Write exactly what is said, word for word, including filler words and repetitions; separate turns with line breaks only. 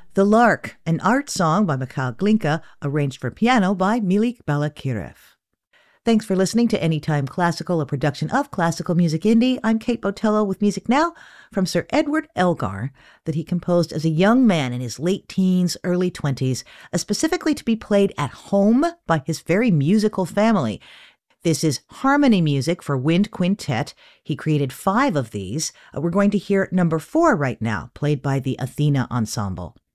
The Lark, an art song by Mikhail Glinka, arranged for piano by Milik Balakirev. Thanks for listening to Anytime Classical, a production of Classical Music Indie. I'm Kate Botello with music now from Sir Edward Elgar that he composed as a young man in his late teens, early twenties, uh, specifically to be played at home by his very musical family. This is harmony music for wind quintet. He created five of these. Uh, we're going to hear number four right now, played by the Athena Ensemble.